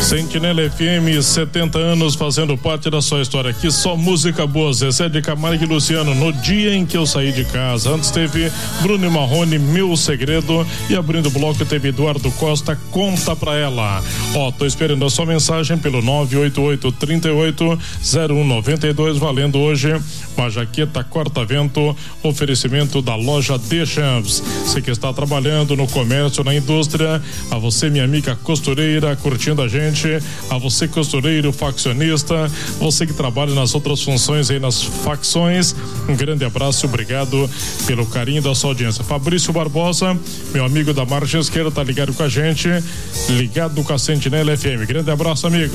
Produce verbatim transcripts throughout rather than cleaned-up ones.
Sentinela F M, setenta anos fazendo parte da sua história. Aqui só música boa. Zezé de Camargo e Luciano, No Dia em que Eu Saí de Casa. Antes teve Bruno e Marrone, Meu Segredo. E abrindo o bloco teve Eduardo Costa, Conta Pra Ela. Ó, tô esperando a sua mensagem pelo nove oito oito, três oito, zero um nove dois, valendo hoje uma jaqueta corta-vento, oferecimento da loja Deschamps. Você que está trabalhando no comércio, na indústria, a você, minha amiga costureira, curtindo a gente, a você costureiro, faccionista, você que trabalha nas outras funções aí nas facções, um grande abraço e obrigado pelo carinho da sua audiência. Fabrício Barbosa, meu amigo da margem esquerda, tá ligado com a gente, ligado com a Sentinela F M. Grande abraço, amigo.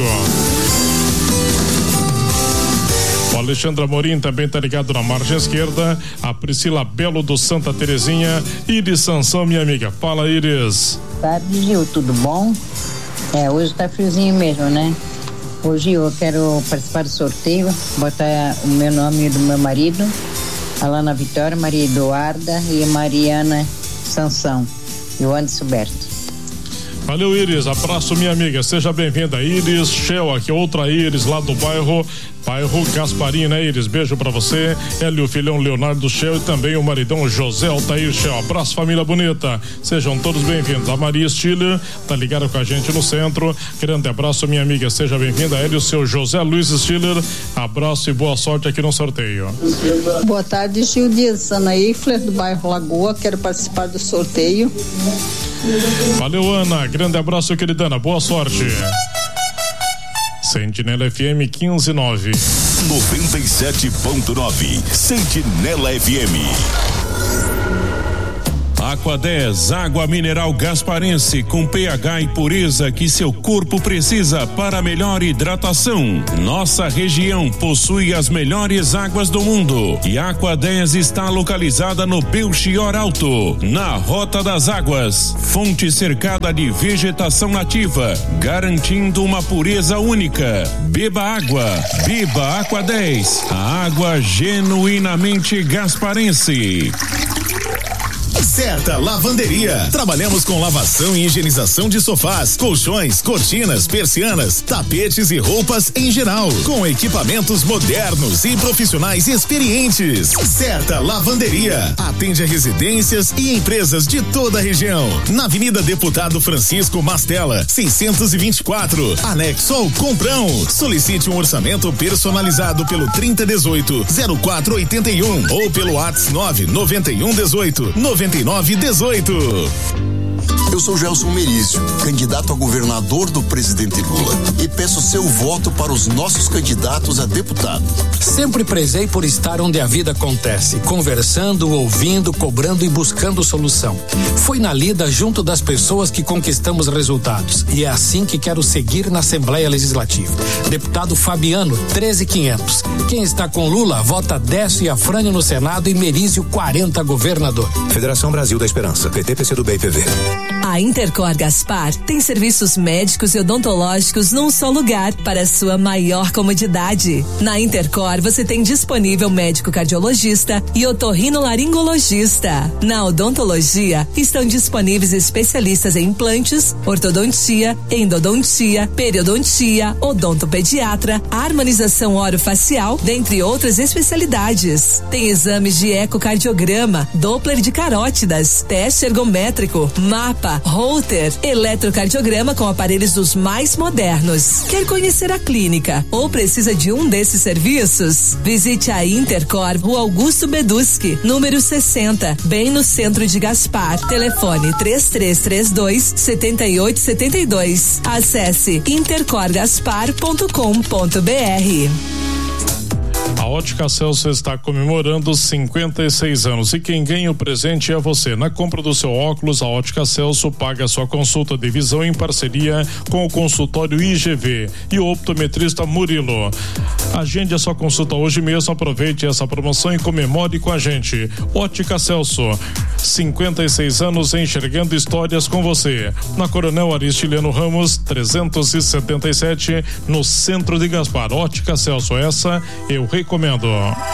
O Alexandre Amorim também tá ligado na margem esquerda. A Priscila Belo do Santa Terezinha. Iris Sansão, minha amiga. Fala, Iris. Tarde, Gil, tudo bom? É, hoje tá friozinho mesmo, né? Hoje eu quero participar do sorteio, botar o meu nome e do meu marido, Alana Vitória, Maria Eduarda e Mariana Sansão e o Anderson Berto. Valeu, Iris, abraço, minha amiga, seja bem-vinda. Iris Shell, aqui outra Iris lá do bairro bairro Gasparim, né, Iris? Beijo pra você, ela e o filhão Leonardo Shell e também o maridão José Altair Shell. Abraço, família bonita, sejam todos bem-vindos. A Maria Stiller tá ligada com a gente no centro, grande abraço, minha amiga, seja bem-vinda. Ela e o seu José Luiz Stiller, abraço e boa sorte aqui no sorteio. Boa tarde, Gil Dias, Ana Eifler do bairro Lagoa, quero participar do sorteio. Valeu, Ana, grande abraço, querida Ana, boa sorte. Sentinela F M quinze nove. noventa e sete ponto nove. Sentinela F M. Aqua dez, água mineral gasparense com pH e pureza que seu corpo precisa para melhor hidratação. Nossa região possui as melhores águas do mundo e a Aqua dez está localizada no Belchior Alto, na Rota das Águas, fonte cercada de vegetação nativa, garantindo uma pureza única. Beba água, beba Aqua dez, a água genuinamente gasparense. Certa Lavanderia. Trabalhamos com lavação e higienização de sofás, colchões, cortinas, persianas, tapetes e roupas em geral, com equipamentos modernos e profissionais experientes. Certa Lavanderia atende a residências e empresas de toda a região. Na Avenida Deputado Francisco Mastella, seiscentos e vinte e quatro, anexo ao Comprão. Solicite um orçamento personalizado pelo trinta dezoito, zero quatro oitenta e um ou pelo WhatsApp nove noventa e um dezoito, noventa e nove dezoito. Eu sou Gelson Merizio, candidato a governador do presidente Lula, e peço seu voto para os nossos candidatos a deputado. Sempre prezei por estar onde a vida acontece, conversando, ouvindo, cobrando e buscando solução. Foi na lida junto das pessoas que conquistamos resultados, e é assim que quero seguir na Assembleia Legislativa. Deputado Fabiano, treze mil e quinhentos. Quem está com Lula, vota Décio e Afrânio no Senado e Merizio quarenta governador. Federação Brasil da Esperança, P T, P C do B e P V. A Intercor Gaspar tem serviços médicos e odontológicos num só lugar para sua maior comodidade. Na Intercor você tem disponível médico cardiologista e otorrinolaringologista. Na odontologia estão disponíveis especialistas em implantes, ortodontia, endodontia, periodontia, odontopediatra, harmonização orofacial, dentre outras especialidades. Tem exames de ecocardiograma, Doppler de carótidas, teste ergométrico, mapa, Holter, eletrocardiograma com aparelhos dos mais modernos. Quer conhecer a clínica ou precisa de um desses serviços? Visite a Intercor, Rua Augusto Beduski, número sessenta, bem no centro de Gaspar. Telefone três três três dois, sete oito sete dois. Acesse intercor gaspar ponto com ponto br. A Ótica Celso está comemorando cinquenta e seis anos e quem ganha o presente é você. Na compra do seu óculos, a Ótica Celso paga a sua consulta de visão em parceria com o consultório I G V e o optometrista Murilo. Agende a sua consulta hoje mesmo, aproveite essa promoção e comemore com a gente. Ótica Celso, cinquenta e seis anos enxergando histórias com você. Na Coronel Aristiliano Ramos, trezentos e setenta e sete, no centro de Gaspar. Ótica Celso, essa eu recomendo.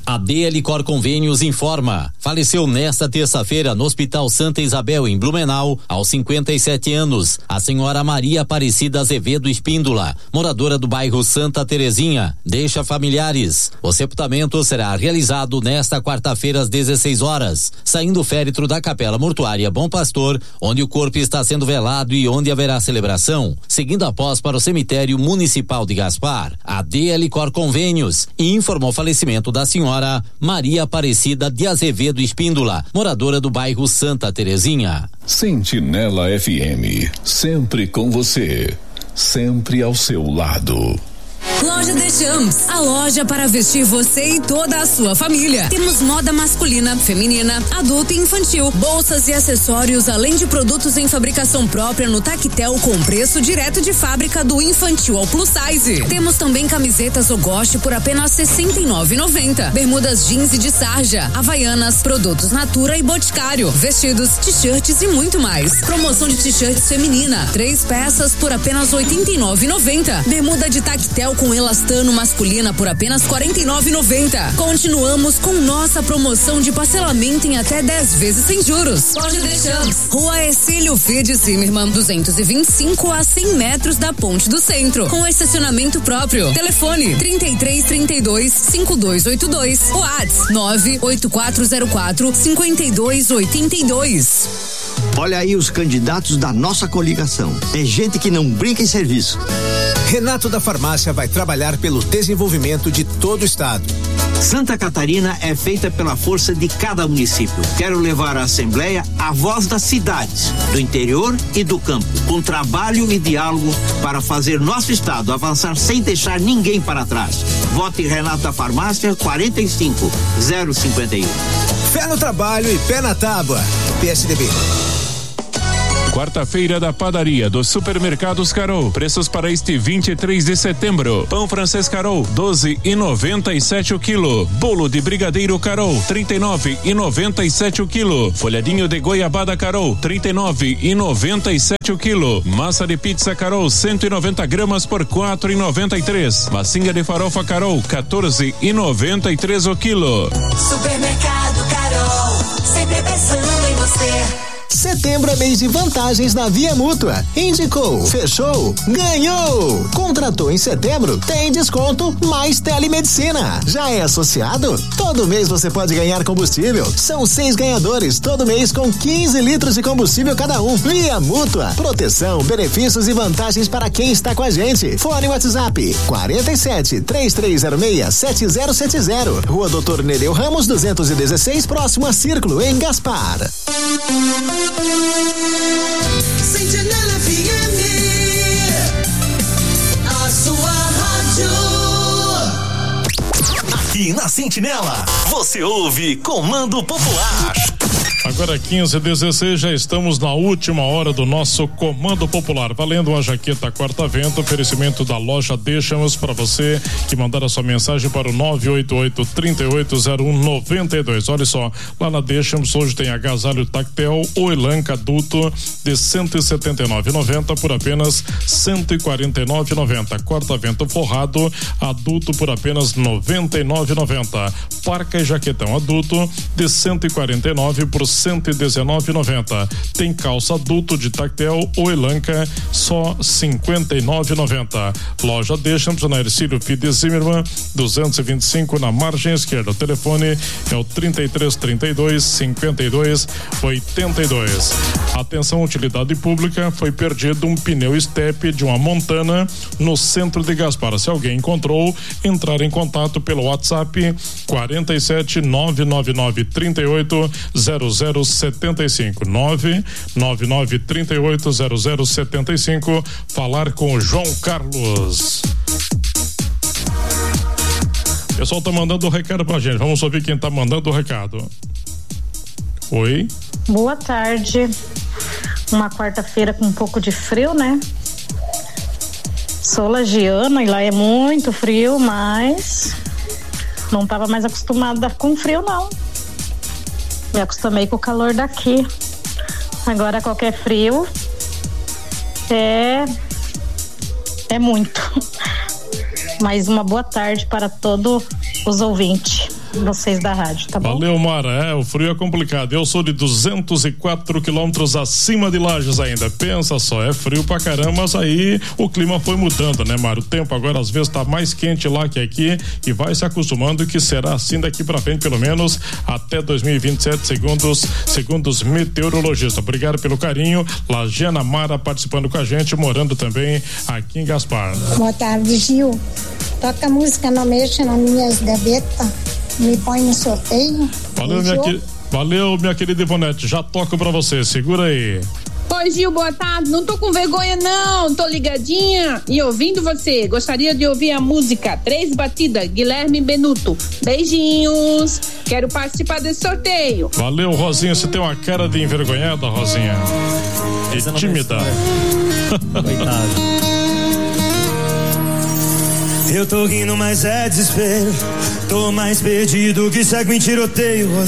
A D L Cor Convênios informa. Faleceu nesta terça-feira no Hospital Santa Isabel, em Blumenau, aos cinquenta e sete anos, a senhora Maria Aparecida Azevedo Espíndola, moradora do bairro Santa Terezinha. Deixa familiares. O sepultamento será realizado nesta quarta-feira às dezesseis horas, saindo o féretro da Capela Mortuária Bom Pastor, onde o corpo está sendo velado e onde haverá celebração, seguindo após para o cemitério municipal de Gaspar. A D L Cor Convênios informou o falecimento da senhora Maria Aparecida de Azevedo Espíndola, moradora do bairro Santa Terezinha. Sentinela F M, sempre com você, sempre ao seu lado. Loja Deschamps, a loja para vestir você e toda a sua família. Temos moda masculina, feminina, adulta e infantil, bolsas e acessórios, além de produtos em fabricação própria no tactel com preço direto de fábrica do infantil ao plus size. Temos também camisetas Ogoste por apenas sessenta e nove reais e noventa centavos, bermudas jeans e de sarja, havaianas, produtos Natura e Boticário, vestidos, t-shirts e muito mais. Promoção de t-shirts feminina, três peças por apenas oitenta e nove reais e noventa centavos, bermuda de tactel com elastano masculina por apenas quarenta e nove reais e noventa centavos. Continuamos com nossa promoção de parcelamento em até dez vezes sem juros. Loja Deschamps, Rua Ercílio Fide Zimmermann, duzentos e vinte e cinco a cem metros da Ponte do Centro, com estacionamento próprio. Telefone trinta e três, trinta e dois, cinquenta e dois oitenta e dois. WhatsApp nove oito quatro zero quatro, cinquenta e dois oitenta e dois. Olha aí os candidatos da nossa coligação. É gente que não brinca em serviço. Renato da Farmácia vai trabalhar pelo desenvolvimento de todo o estado. Santa Catarina é feita pela força de cada município. Quero levar à Assembleia a voz das cidades, do interior e do campo, com trabalho e diálogo para fazer nosso estado avançar sem deixar ninguém para trás. Vote Renato da Farmácia quarenta e cinco zero cinquenta e um. Fé no trabalho e pé na tábua. P S D B. Quarta-feira da padaria dos supermercados Carol. Preços para este vinte e três de setembro. Pão francês Carol, doze e noventa e sete o quilo. Bolo de brigadeiro Carol, trinta e nove e noventa e sete o quilo. Folhadinho de goiabada Carol, trinta e nove e noventa e sete o quilo. Massa de pizza Carol, cento e noventa gramas por quatro e noventa e três. Massinha de farofa Carol, quatorze e noventa e três o quilo. Supermercado Carol, sempre pensando em você. Setembro é mês de vantagens na Via Mútua. Indicou, fechou, ganhou. Contratou em setembro, tem desconto mais telemedicina. Já é associado? Todo mês você pode ganhar combustível. São seis ganhadores todo mês com quinze litros de combustível cada um. Via Mútua, proteção, benefícios e vantagens para quem está com a gente. Fone WhatsApp quarenta e sete, três três zero seis, sete zero sete zero. Rua Doutor Nereu Ramos duzentos e dezesseis, próximo a Círculo, em Gaspar. Sentinela F M, a sua rádio. Aqui na Sentinela, você ouve Comando Popular. Agora quinze e dezesseis, já estamos na última hora do nosso Comando Popular. Valendo uma jaqueta quarta-vento, oferecimento da loja Deixamos para você que mandar a sua mensagem para o nove oito oito, três oito zero um, nove dois. Olha só, lá na Deixamos hoje tem agasalho tactel ou elanca adulto de cento e setenta e nove reais e noventa por apenas cento e quarenta e nove reais e noventa. Quarta-vento forrado adulto por apenas noventa e nove reais e noventa. Parca e jaquetão adulto de cento e quarenta e nove por cento e dezenove reais e noventa. Tem calça adulto de tactel ou elanca só cinquenta e nove reais e noventa. Loja Deixamos na Ercílio Fide Zimmermann duzentos e vinte e cinco, na margem esquerda. O telefone é o trinta e três, trinta e dois, cinquenta e dois, oitenta e dois. Atenção, utilidade pública, foi perdido um pneu estepe de uma Montana no centro de Gaspar. Se alguém encontrou, entrar em contato pelo WhatsApp quarenta e sete, nove nove nove, trinta e oito, zero zero setenta e cinco, nove nove nove, trinta e oito, zero zero setenta e cinco. Falar com o João Carlos. O pessoal tá mandando o recado pra gente. Vamos ouvir quem tá mandando o recado. Oi. Boa tarde. Uma quarta-feira com um pouco de frio, né? Sou lagiana e lá é muito frio, mas não tava mais acostumada com frio, não. Me acostumei com o calor daqui. Agora qualquer frio é é muito. Mais uma boa tarde para todos os ouvintes. vocês da rádio, tá bom? Valeu, Mara. É, o frio é complicado. Eu sou de duzentos e quatro quilômetros acima de Lages ainda. Pensa só, é frio pra caramba, mas aí o clima foi mudando, né, Mário? O tempo agora às vezes tá mais quente lá que aqui e vai se acostumando que será assim daqui pra frente, pelo menos até dois mil e vinte e sete, segundo os, segundo os meteorologistas. Obrigado pelo carinho. Lagiana Mara participando com a gente, morando também aqui em Gaspar. Boa tarde, Gil. Toca música, não mexa nas minhas gavetas, me põe no sorteio. Valeu, minha, que... Valeu, minha querida Ivonete, já toco pra você, segura aí. Oi, Gil, boa tarde. Não tô com vergonha, não. Tô ligadinha e ouvindo você. Gostaria de ouvir a música Três Batidas, Guilherme Benuto. Beijinhos. Quero participar desse sorteio. Valeu, Rosinha. Você tem uma cara de envergonhada, Rosinha. E tímida. Coitado. Eu tô rindo, mas é desespero. Tô mais perdido que segue em tiroteio.